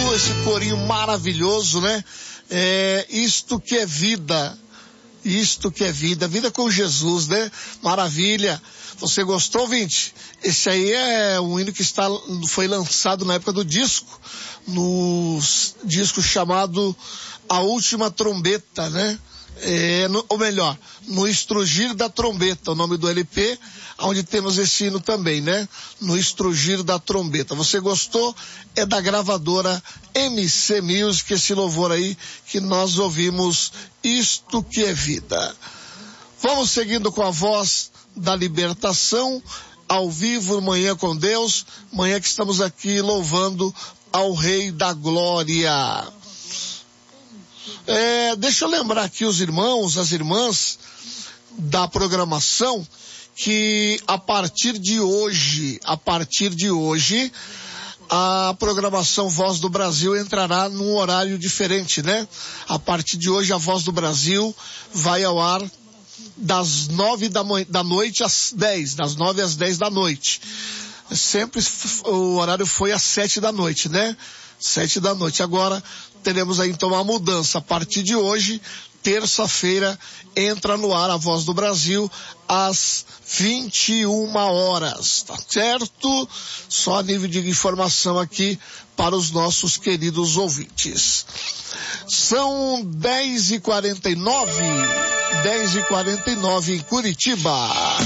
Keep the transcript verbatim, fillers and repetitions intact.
esse corinho maravilhoso, né? É, isto que é vida, isto que é vida, vida com Jesus, né? Maravilha. Você gostou, ouvinte? Esse aí é um hino que está, foi lançado na época do disco, no disco chamado A Última Trombeta, né? É, no, ou melhor, No Estrugir da Trombeta, o nome do L P, onde temos esse hino também, né? No Estrugir da Trombeta. Você gostou? É da gravadora M C Music, esse louvor aí que nós ouvimos, Isto que é Vida. Vamos seguindo com a voz da libertação, ao vivo, Manhã com Deus, manhã que estamos aqui louvando ao Rei da Glória. É, deixa eu lembrar aqui os irmãos, as irmãs da programação, que a partir de hoje, a partir de hoje, a programação Voz do Brasil entrará num horário diferente, né? A partir de hoje a Voz do Brasil vai ao ar das nove da, da noite às dez, das nove às dez da noite. Sempre o horário foi às sete da noite, né? Sete da noite. Agora teremos aí então uma mudança. A partir de hoje, terça-feira, entra no ar a Voz do Brasil às vinte e uma horas, tá certo? Só a nível de informação aqui para os nossos queridos ouvintes. São dez e quarenta e nove, dez e quarenta e nove em Curitiba.